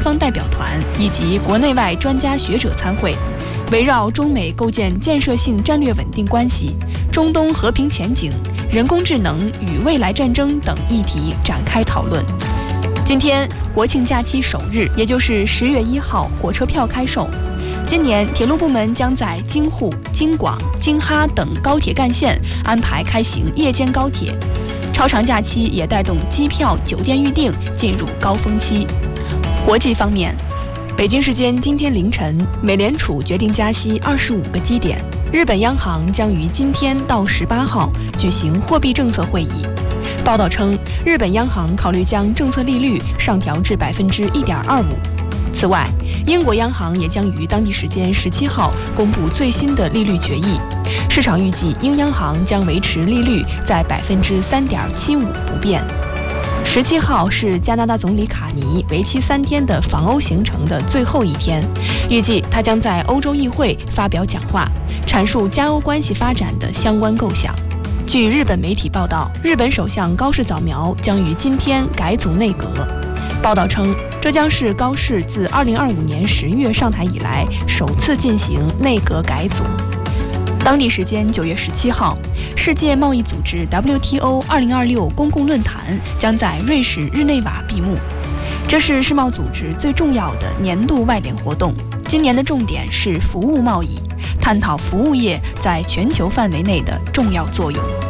方代表团以及国内外专家学者参会，围绕中美构建建设性战略稳定关系、中东和平前景、人工智能与未来战争等议题展开讨论。今天国庆假期首日，也就是10月1号，火车票开售。今年铁路部门将在京沪、京广、京哈等高铁干线安排开行夜间高铁，超长假期也带动机票、酒店预订进入高峰期。国际方面，北京时间今天凌晨，美联储决定加息25个基点，日本央行将于今天到18号举行货币政策会议。报道称，日本央行考虑将政策利率上调至1.25%。此外，英国央行也将于当地时间17号公布最新的利率决议。市场预计，英央行将维持利率在3.75%不变。17号是加拿大总理卡尼为期3天的访欧行程的最后一天，预计他将在欧洲议会发表讲话，阐述加欧关系发展的相关构想。据日本媒体报道，日本首相高市早苗将于今天改组内阁。报道称，这将是高市自2025年10月上台以来首次进行内阁改组。当地时间9月17号，世界贸易组织 WTO 2026公共论坛将在瑞士日内瓦闭幕。这是世贸组织最重要的年度外联活动，今年的重点是服务贸易，探讨服务业在全球范围内的重要作用。